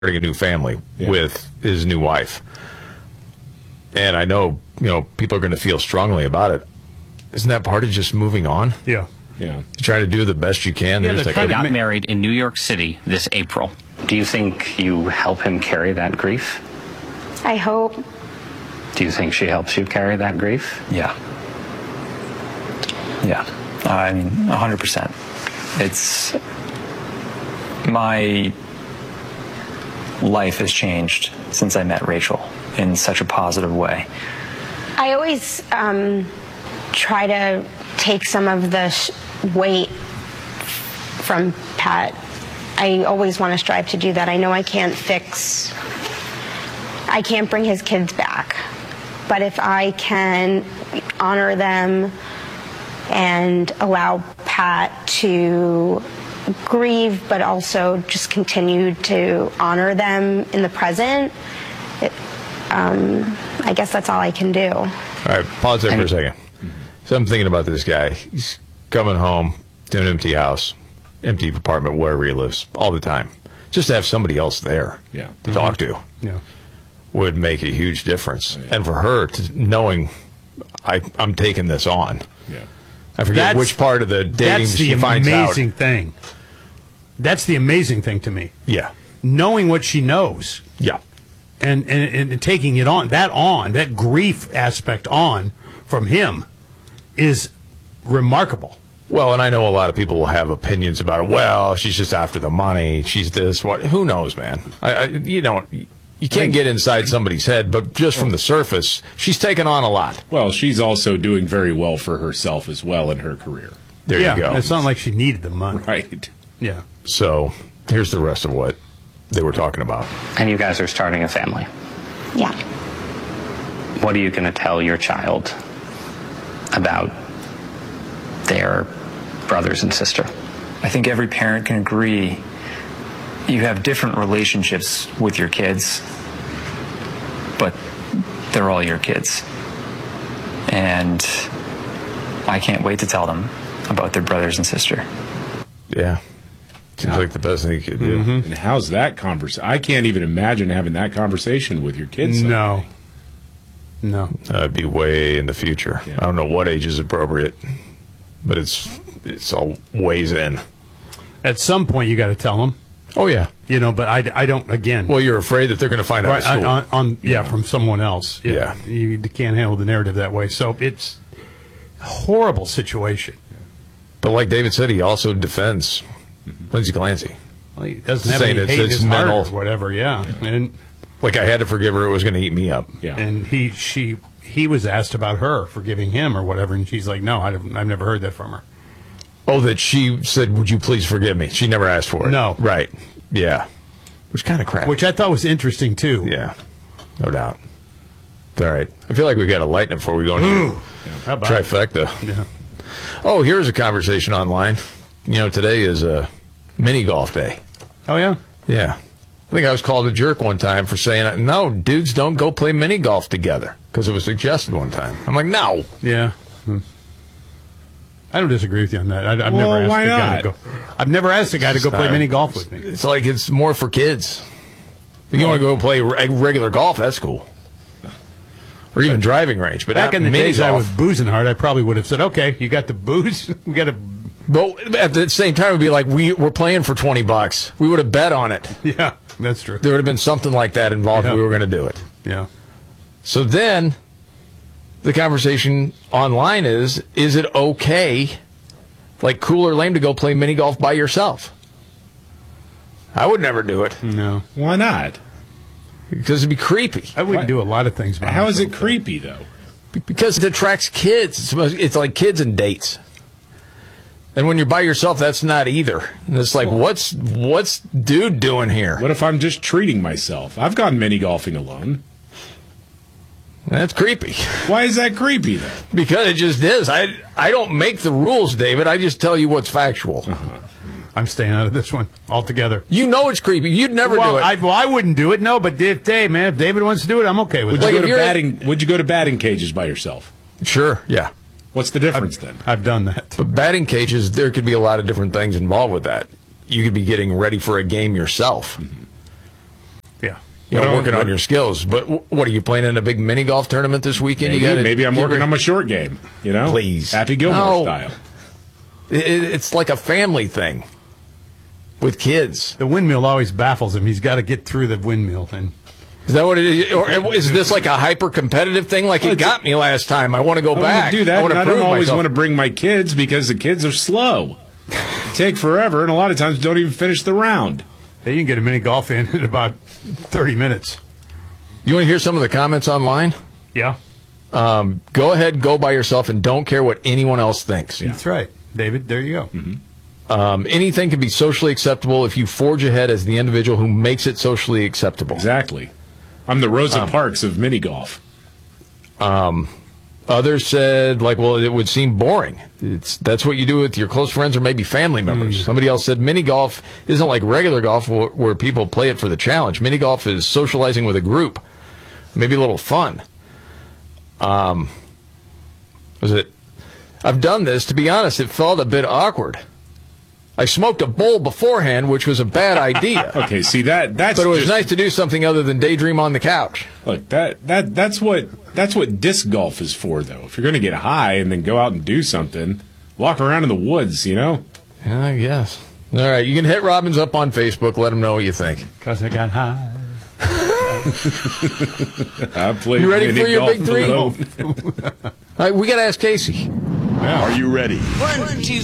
starting a new family with his new wife. And I know, people are going to feel strongly about it. Isn't that part of just moving on? Yeah. You try to do the best you can. They got married in New York City this April. Do you think you help him carry that grief? I hope. Do you think she helps you carry that grief? Yeah. Yeah. I mean, 100%. It's... My life has changed since I met Rachel in such a positive way. I always try to take some of the weight from Pat. I always want to strive to do that. I know I can't bring his kids back. But if I can honor them and allow Pat to grieve, but also just continue to honor them in the present, I guess that's all I can do. All right, pause there for a second. So I'm thinking about this guy. He's coming home to an empty house, empty apartment, wherever he lives, all the time. Just to have somebody else there to talk to would make a huge difference. And for her, knowing I'm taking this on. I forget which part of the dating she finds out. That's the amazing thing. That's the amazing thing to me. Yeah. Knowing what she knows. Yeah. And taking it on, that grief aspect on from him is remarkable. Well, and I know a lot of people will have opinions about it. Well, she's just after the money. She's this, what? Who knows, man? You can't get inside somebody's head, but just from the surface, she's taken on a lot. Well, she's also doing very well for herself as well in her career. There you go. It's not like she needed the money. Right. Yeah. So here's the rest of what they were talking about. And you guys are starting a family. Yeah. What are you going to tell your child about their brothers and sister? I think every parent can agree you have different relationships with your kids, but they're all your kids. And I can't wait to tell them about their brothers and sister. Yeah. Seems like the best thing you could do. And how's that conversation? I can't even imagine having that conversation with your kids someday. No. That'd be way in the future. I don't know what age is appropriate, but it's all ways in. At some point, you got to tell them. Oh, yeah. But I don't, again. Well, you're afraid that they're going to find out at school. From someone else. Yeah. You can't handle the narrative that way. So it's a horrible situation. But like David said, he also defends Lindsay Clancy. Well, he doesn't have any hate in his heart or whatever, And like, I had to forgive her. It was going to eat me up. Yeah. And he was asked about her forgiving him or whatever, and she's like, no, I've never heard that from her. Oh, that she said, would you please forgive me? She never asked for it. No. Right. Yeah. Which kind of crap. Which I thought was interesting, too. Yeah. No doubt. All right. I feel like we got to lighten it before we go into trifecta. Yeah. Oh, here's a conversation online. Today is a mini golf day. Oh, yeah? Yeah. I think I was called a jerk one time for saying, no, dudes don't go play mini golf together, because it was suggested one time. I'm like, no. Yeah. I don't disagree with you on that. I've never asked a guy to go play mini golf with me. It's like it's more for kids. If you want to go play regular golf, that's cool. Or even driving range. But back in the days I was boozing hard, I probably would have said, okay, you got the booze? We got to... But at the same time, it would be like, we're playing for $20. We would have bet on it. Yeah, that's true. There would have been something like that involved if we were going to do it. Yeah. So then, the conversation online is it okay, like cool or lame, to go play mini golf by yourself? I would never do it. No. Why not? Because it'd be creepy. I wouldn't do a lot of things by myself. How is it creepy, though? Because it attracts kids. It's like kids and dates. And when you're by yourself, that's not either. And it's like, what's dude doing here? What if I'm just treating myself? I've gone mini golfing alone. That's creepy. Why is that creepy, though? Because it just is. I don't make the rules, David. I just tell you what's factual. I'm staying out of this one altogether. You know it's creepy. You'd never do it. I wouldn't do it, no, but if David wants to do it, I'm okay with it. Would you go to batting cages by yourself? Sure, yeah. What's the difference then? I've done that. But batting cages, there could be a lot of different things involved with that. You could be getting ready for a game yourself. Yeah. Working on your skills. But what are you playing in a big mini golf tournament this weekend? Maybe I'm working on my short game. Please, Happy Gilmore style. It's like a family thing with kids. The windmill always baffles him. He's got to get through the windmill thing. Is that what it is? Or is this like a hyper-competitive thing? Like, it got me last time. I want to go back. Do that. I don't always myself. want to bring my kids because the kids are slow. Take forever, and a lot of times don't even finish the round. Hey, you can get a mini golf in about 30 minutes. You want to hear some of the comments online? Yeah. Go ahead, go by yourself, and don't care what anyone else thinks. Yeah. That's right. David, there you go. Mm-hmm. Anything can be socially acceptable if you forge ahead as the individual who makes it socially acceptable. Exactly. I'm the Rosa Parks of mini golf. Others said, it would seem boring. That's what you do with your close friends or maybe family members. Somebody else said mini golf isn't like regular golf where people play it for the challenge. Mini golf is socializing with a group. Maybe a little fun. I've done this. To be honest, it felt a bit awkward. I smoked a bowl beforehand, which was a bad idea. Okay, see that's. But it was nice to do something other than daydream on the couch. Look, that's what disc golf is for, though. If you're going to get high and then go out and do something, walk around in the woods, Yeah, I guess. All right, you can hit Robbins up on Facebook. Let him know what you think. Because I got high. You ready for your big three? All right, we got to ask Casey. Are you ready? 1, 2,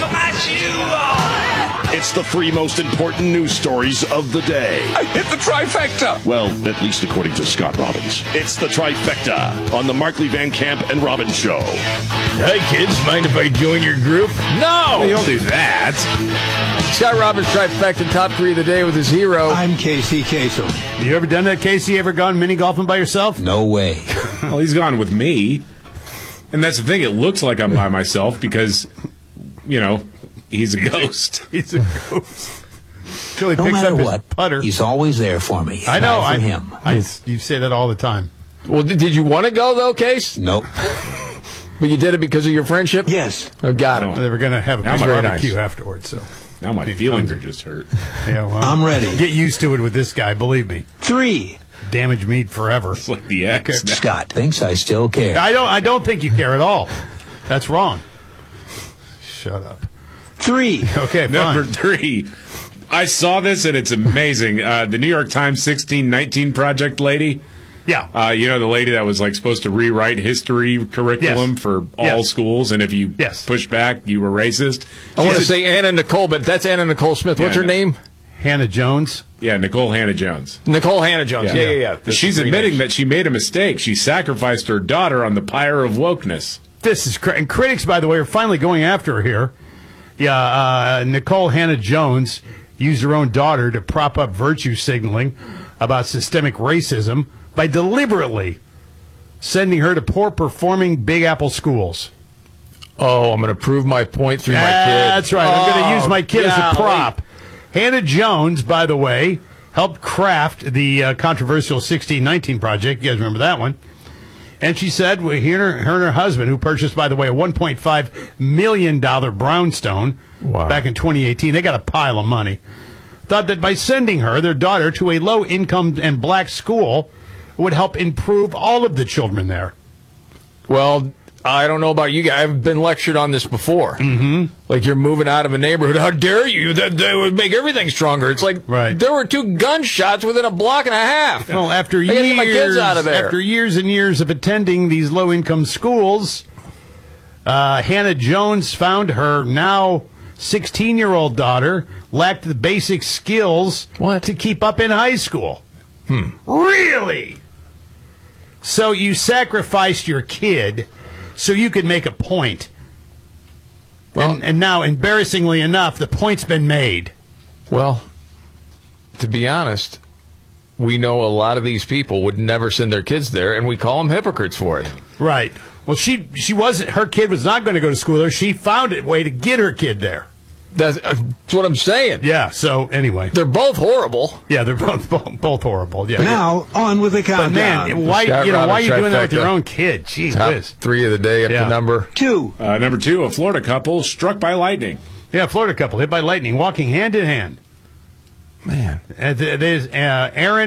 It's the three most important news stories of the day. I hit the trifecta. Well, at least according to Scott Robbins. It's the trifecta on the Markley Van Camp and Robbins Show. Hey, kids, mind if I join your group? No! You don't do that. Scott Robbins trifecta, top three of the day with his hero. I'm Casey Kasem. You ever done that, Casey? Ever gone mini golfing by yourself? No way. Well, he's gone with me. And that's the thing. It looks like I'm by myself because, he's a ghost. He's a ghost. Until he No picks matter up his what, putter. he's always there for me. I know. For him. You say that all the time. Well, did you want to go, though, Case? Nope. But you did it because of your friendship? Yes. Oh, got it. They were going to have a That's big very barbecue nice. afterwards. So Now my feelings are just hurt. yeah, well, I'm ready. Get used to it with this guy. Believe me. 3. Damage meat forever. It's like the X. now. Scott thinks I still care. I don't think you care at all. That's wrong. Shut up. 3. Okay, Number fine. 3. I saw this and it's amazing. The New York Times 1619 Project lady. Yeah. The lady that was supposed to rewrite history curriculum Yes. for all Yes. schools, and if you Yes. push back, you were racist. I want to say Anna Nicole, but that's Anna Nicole Smith. What's Yeah, her name? Hannah Jones. Yeah, Nicole Hannah-Jones. Nicole Hannah-Jones. Yeah. She's admitting that she made a mistake. She sacrificed her daughter on the pyre of wokeness. This is and critics, by the way, are finally going after her here. Yeah, Nicole Hannah Jones used her own daughter to prop up virtue signaling about systemic racism by deliberately sending her to poor-performing Big Apple schools. Oh, I'm going to prove my point through my kid. That's right. I'm going to use my kid as a golly. prop. Hannah Jones, by the way, helped craft the controversial 1619 project. You guys remember that one? And she said, her and her husband, who purchased, by the way, a $1.5 million brownstone back in 2018, they got a pile of money, thought that by sending their daughter, to a low-income and black school would help improve all of the children there. Well, I don't know about you guys. I've been lectured on this before. Mm-hmm. Like, you're moving out of a neighborhood. How dare you? That would make everything stronger. It's like, there were 2 gunshots within a block and a half. Well, after I gotta get my kids out of there. After years and years of attending these low-income schools, Hannah Jones found her now 16-year-old daughter lacked the basic skills to keep up in high school. Really? So you sacrificed your kid so you could make a point. Well, and now, embarrassingly enough, the point's been made. Well, to be honest, we know a lot of these people would never send their kids there, and we call them hypocrites for it. Right. Well, she wasn't. Her kid was not going to go to school there. She found a way to get her kid there. That's what I'm saying. Yeah. So anyway, they're both horrible. Yeah, they're both horrible. Yeah. Now on with the countdown. But man, why are you doing that with your own kid? Jeez, Top whiz. 3 of the day up to number 2. Number 2, a Florida couple struck by lightning. Yeah, Florida couple hit by lightning, walking hand in hand. Man, There's Aaron